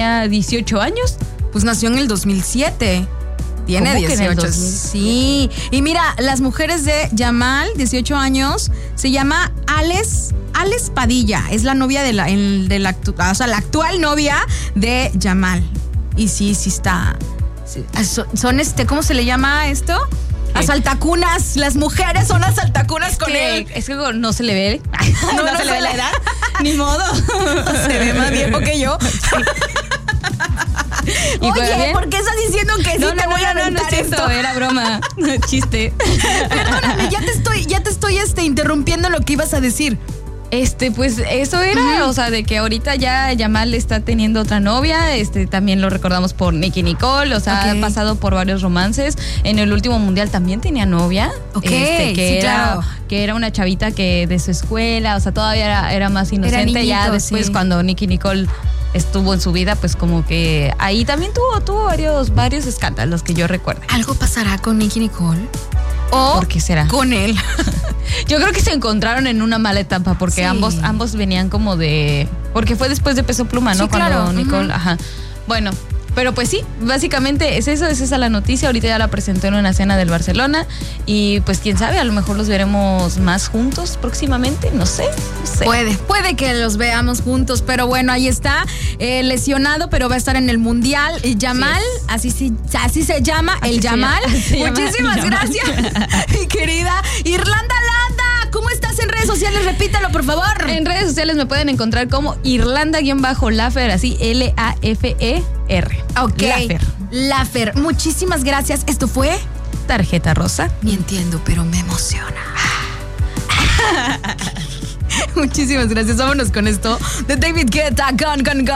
18 años. Pues nació en el 2007. Tiene 18. Sí. Y mira, las mujeres de Yamal, 18 años, se llama Ales Padilla. Es la novia de la actual novia de Yamal. Y sí está. Sí, son ¿cómo se le llama esto? Asaltacunas. Las mujeres son asaltacunas con él. Es que no se le ve. No se le ve la edad. Ni modo. Se ve más viejo que yo. Sí. Oye, ¿por qué estás diciendo que sí te voy a aventar esto? Era broma. Chiste. Perdóname, ya te estoy interrumpiendo lo que ibas a decir. Pues eso era, o sea, de que ahorita ya Yamal está teniendo otra novia, también lo recordamos por Nicki Nicole, o sea, ha pasado por varios romances. En el último mundial también tenía novia, que era una chavita que de su escuela, o sea, todavía era más inocente. Ya después cuando Nicki Nicole estuvo en su vida, pues como que ahí también tuvo varios escándalos que yo recuerdo. ¿Algo pasará con Nicki Nicole? ¿O ¿por qué será? Con él? Yo creo que se encontraron en una mala etapa porque ambos venían como de... Porque fue después de Peso Pluma, ¿no? Sí, claro. Cuando Nicole... Ajá. Bueno, pero pues sí, básicamente es esa la noticia. Ahorita ya la presentó en una cena del Barcelona y pues quién sabe, a lo mejor los veremos más juntos próximamente, no sé. Puede que los veamos juntos, pero bueno, ahí está, lesionado, pero va a estar en el Mundial. Yamal, así se llama, el Yamal. Muchísimas gracias, mi querida Irlanda Landa. ¿Cómo estás en redes sociales? Repítalo, por favor. En redes sociales me pueden encontrar como Irlanda-Lafer, así Lafer. Ok. Lafer. Muchísimas gracias. Esto fue Tarjeta Rosa. Ni entiendo, pero me emociona. Muchísimas gracias. Vámonos con esto de David Guetta. Gone.